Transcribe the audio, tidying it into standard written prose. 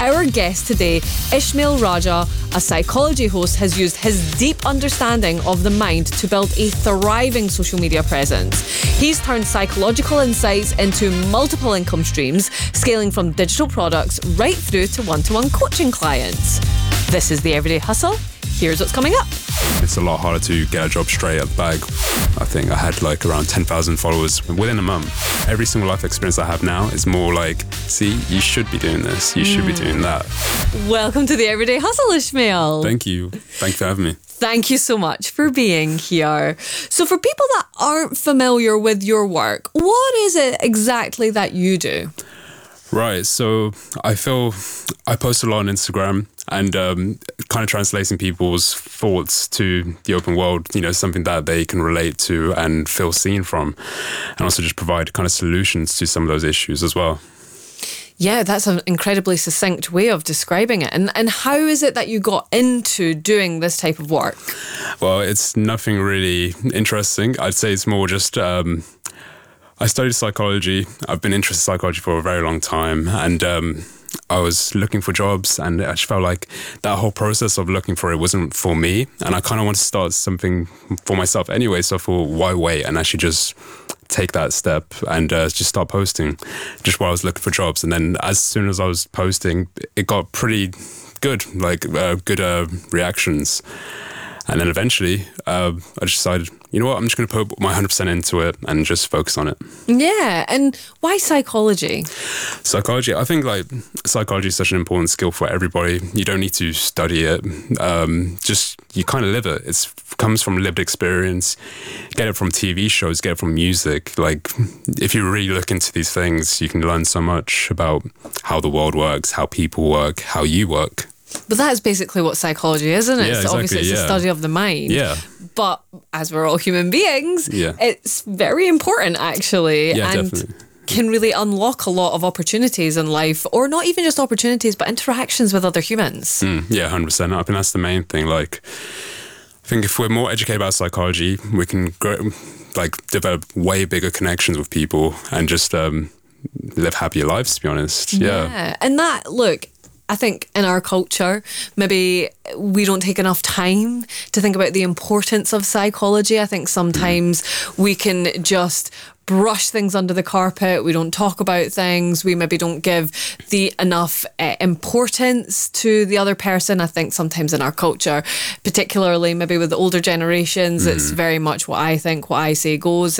Our guest today, Ishmael Raja, a psychology host, has used his deep understanding of the mind to build a thriving social media presence. He's turned psychological insights into multiple income streams, scaling from digital products right through to one-to-one coaching clients. This is The Everyday Hustle. Here's what's coming up. It's a lot harder to get a job straight out the bag. I think I had like around 10,000 followers within a month. Every single life experience I have now is more like, see, you should be doing this, you should be doing that. Welcome to The Everyday Hustle, Ishmael. Thank you. Thank you for having me. Thank you so much for being here. So for people that aren't familiar with your work, what is it exactly that you do? Right, so I post a lot on Instagram and kind of translating people's thoughts to the open world, you know, something that they can relate to and feel seen from, and also just provide kind of solutions to some of those issues as well. Yeah, that's an incredibly succinct way of describing it. And how is it that you got into doing this type of work? Well, it's nothing really interesting. I'd say it's more just... I studied psychology. I've been interested in psychology for a very long time, and I was looking for jobs, and I just felt like that whole process of looking for it wasn't for me, and I kind of wanted to start something for myself anyway, so I thought, why wait and actually just take that step and just start posting just while I was looking for jobs. And then as soon as I was posting, it got pretty good, like good reactions. And then eventually, I just decided, you know what, I'm just going to put my 100% into it and just focus on it. Yeah, and why psychology? Psychology, I think like psychology is such an important skill for everybody. You don't need to study it. Just, you kind of live it. It comes from lived experience. Get it from TV shows, get it from music. Like, if you really look into these things, you can learn so much about how the world works, how people work, how you work. But that's basically what psychology is, isn't it? Yeah, So exactly, obviously it's a study of the mind. Yeah. But as we're all human beings, it's very important actually. Yeah, and definitely. Can really unlock a lot of opportunities in life, or not even just opportunities, but interactions with other humans. Yeah, 100%. I think that's the main thing. Like, I think if we're more educated about psychology, we can develop way bigger connections with people and just live happier lives, to be honest. Yeah. And that, look, I think in our culture, maybe we don't take enough time to think about the importance of psychology. I think sometimes we can just brush things under the carpet. We don't talk about things. We maybe don't give the enough importance to the other person. I think sometimes in our culture, particularly maybe with the older generations, it's very much what I think, what I say goes.